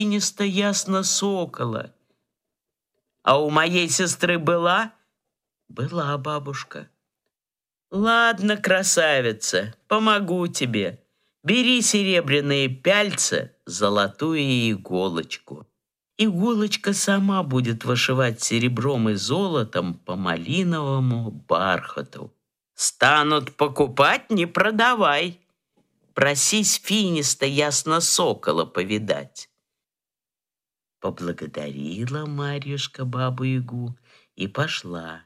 финисто ясно сокола. А у моей сестры была? Была, бабушка. Ладно, красавица, помогу тебе. Бери серебряные пяльца, золотую иголочку. Иголочка сама будет вышивать серебром и золотом по малиновому бархату. Станут покупать, не продавай. Просись финисто ясно сокола повидать. Поблагодарила Марьюшка Бабу-Ягу и пошла.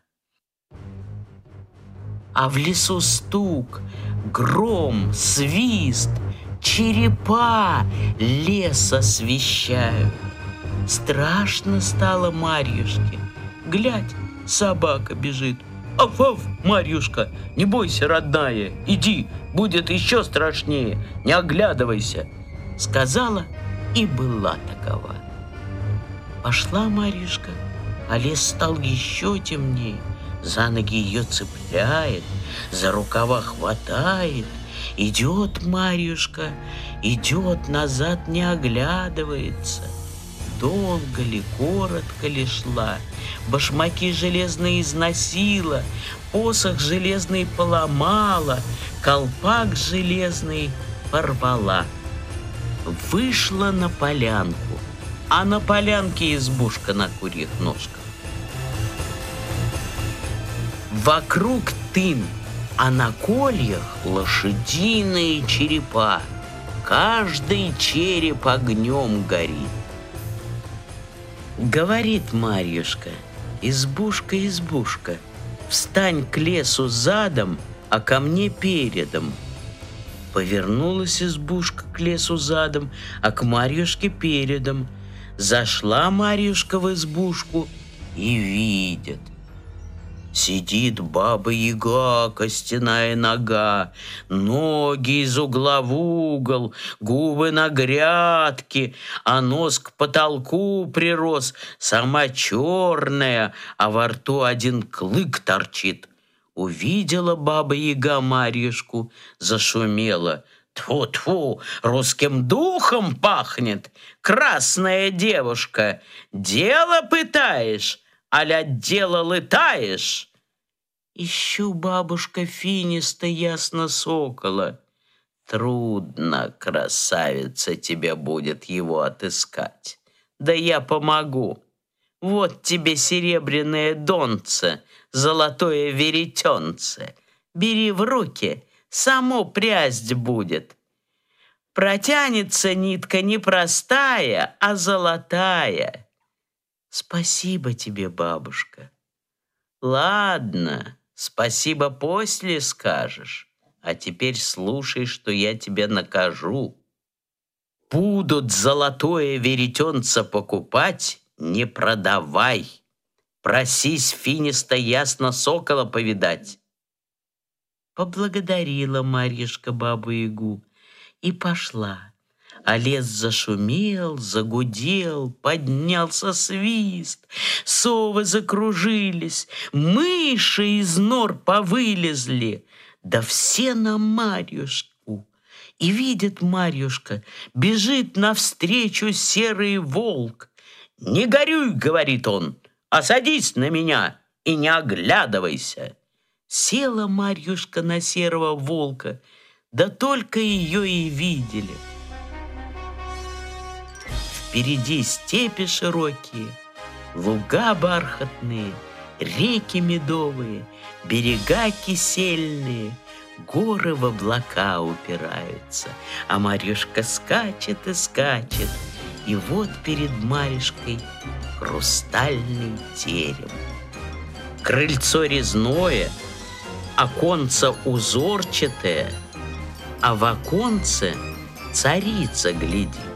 А в лесу стук, гром, свист, черепа лес освещают. Страшно стало Марьюшке. Глядь, собака бежит. Аф-аф, Марьюшка, не бойся, родная, иди, будет еще страшнее, не оглядывайся. Сказала и была такова. Пошла Марьюшка, а лес стал еще темнее. За ноги ее цепляет, за рукава хватает. Идет Марьюшка, идет, назад не оглядывается. Долго ли, коротко ли шла, башмаки железные износила, посох железный поломала, колпак железный порвала. Вышла на полянку, а на полянке избушка на курьих ножках. Вокруг тын, а на кольях лошадиные черепа. Каждый череп огнем горит. Говорит Марьюшка: избушка, избушка, встань к лесу задом, а ко мне передом. Повернулась избушка к лесу задом, а к Марьюшке передом. Зашла Марьюшка в избушку и видит. Сидит Баба-Яга, костяная нога, ноги из угла в угол, губы на грядке, а нос к потолку прирос, сама черная, а во рту один клык торчит. Увидела Баба-Яга Марьюшку, зашумела. Тьфу-тьфу, русским духом пахнет, красная девушка, дело пытаешь? Аля дело летаешь? Ищу, бабушка, финисто ясно сокола. Трудно, красавица, тебе будет его отыскать. Да я помогу. Вот тебе серебряное донце, золотое веретенце. Бери в руки, само прясть будет. Протянется нитка не простая, а золотая. Спасибо тебе, бабушка. Ладно, спасибо после скажешь. А теперь слушай, что я тебе накажу. Будут золотое веретенце покупать, не продавай. Просись финисто ясно сокола повидать. Поблагодарила Марьюшка Бабу-Ягу и пошла. А лес зашумел, загудел, поднялся свист, совы закружились, мыши из нор повылезли, да все на Марьюшку. И видит Марьюшка, бежит навстречу серый волк. «Не горюй, — говорит он, — а садись на меня и не оглядывайся». Села Марьюшка на серого волка, да только ее и видели. Впереди степи широкие, луга бархатные, реки медовые, берега кисельные, горы в облака упираются, а Марьюшка скачет и скачет, и вот перед Марьюшкой хрустальный терем. Крыльцо резное, оконце узорчатое, а в оконце царица глядит.